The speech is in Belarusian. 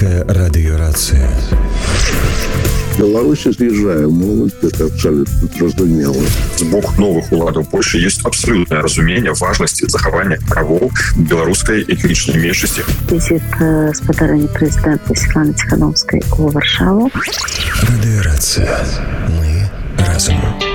Радыёрацыя. Беларусь з'язджае моладзь, гэта абсалютна зразумела. З боку новых уладаў Польшчы ёсць абсалютнае разуменне важнасці захавання правоў беларускай этнічнай меншасці. Візіт спадарні прэзідэнта Святланы Ціхановскай у Варшаву. Радыёрацыя. Мы разам.